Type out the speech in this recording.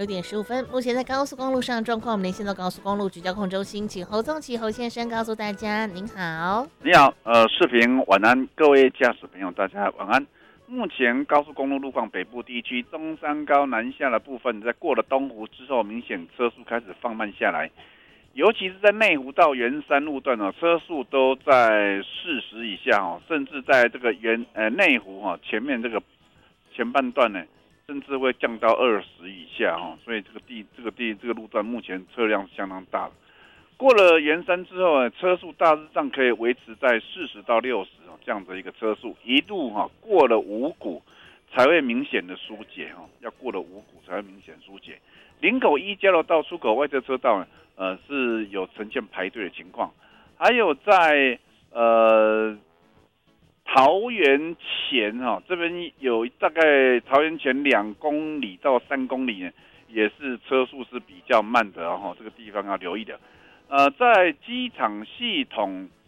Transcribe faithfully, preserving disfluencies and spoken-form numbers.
六点十五分，目前在高速公路上状况，我们连线到高速公路局交控中心，请侯宗奇侯先生告诉大家，您好。 你好，呃，视频晚安，各位驾驶朋友，大家晚安。目前高速公路路况，北部地区中山高南下的部分，在过了东湖之后，明显车速开始放慢下来，尤其是在内湖到圆山路段哦，车速都在四十以下哦，甚至在这个圆呃内湖哈、哦、前面这个前半段呢，甚至会降到二十以下哦，所以这个地这个地这个路段目前车辆相当大的。过了圆山之后，车速大致上可以维持在四十到六十这样的一个车速，一路哈过了五股才会明显的疏解哈，要过了五股才会明显疏解。林口一交流道出口外侧车道呢，呃是有呈现排队的情况，还有在呃桃园前哈这边有大概桃园前两公里到三公里呢，也是车速是比较慢的哈，这个地方要留意的。呃，在机场系统